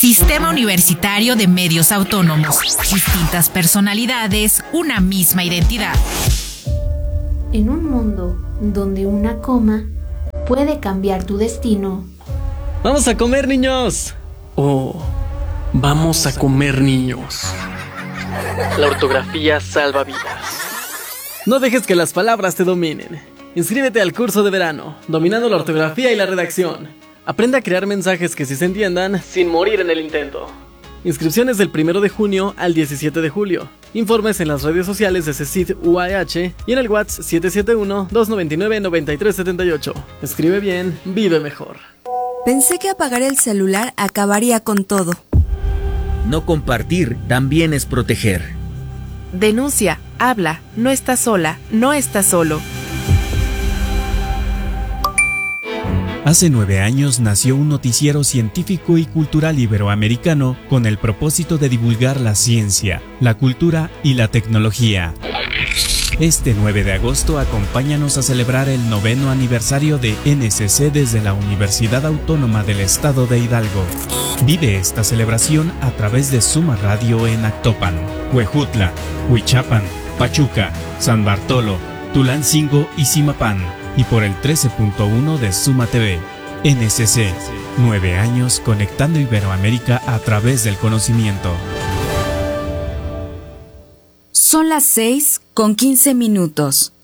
Sistema Universitario de Medios Autónomos. Distintas personalidades, una misma identidad. En un mundo donde una coma puede cambiar tu destino. ¡Vamos a comer, niños! Vamos a comer, niños. La ortografía salva vidas. No dejes que las palabras te dominen. Inscríbete al curso de verano, Dominando la Ortografía y la Redacción. Aprende a crear mensajes que sí se entiendan sin morir en el intento. Inscripciones del 1 de junio al 17 de julio. Informes en las redes sociales de CECID UAH y en el WhatsApp 771-299-9378. Escribe bien, vive mejor. Pensé que apagar el celular acabaría con todo. No compartir también es proteger. Denuncia, habla, no estás sola, no estás solo. Hace 9 años nació un noticiero científico y cultural iberoamericano con el propósito de divulgar la ciencia, la cultura y la tecnología. Este 9 de agosto acompáñanos a celebrar el 9º aniversario de NSC desde la Universidad Autónoma del Estado de Hidalgo. Vive esta celebración a través de Suma Radio en Actopan, Huejutla, Huichapan, Pachuca, San Bartolo, Tulancingo y Zimapán, y por el 13.1 de Suma TV. NSC, 9 años conectando Iberoamérica a través del conocimiento. Son las 6:15.